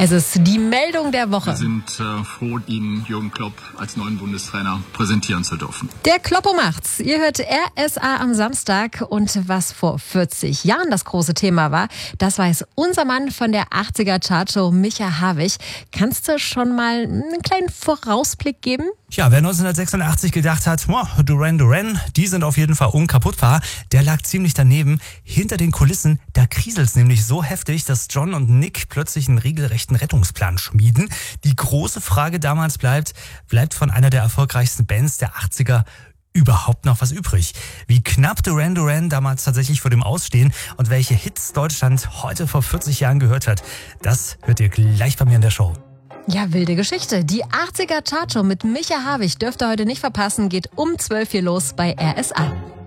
Es ist die Meldung der Woche. Wir sind froh, Ihnen Jürgen Klopp als neuen Bundestrainer präsentieren zu dürfen. Der Kloppo macht's. Ihr hört RSA am Samstag. Und was vor 40 Jahren das große Thema war, das weiß unser Mann von der 80er-Chartshow, Micha Havig. Kannst du schon mal einen kleinen Vorausblick geben? Ja, wer 1986 gedacht hat, Duran Duran, die sind auf jeden Fall unkaputtbar, der lag ziemlich daneben. Hinter den Kulissen, da kriselt's nämlich so heftig, dass John und Nick plötzlich einen regelrechten Rettungsplan schmieden. Die große Frage damals bleibt von einer der erfolgreichsten Bands der 80er überhaupt noch was übrig? Wie knapp Duran Duran damals tatsächlich vor dem Ausstehen und welche Hits Deutschland heute vor 40 Jahren gehört hat, das hört ihr gleich bei mir in der Show. Ja, wilde Geschichte. Die 80er-Chartshow mit Micha Havig dürft ihr heute nicht verpassen, geht um 12 Uhr los bei RSA.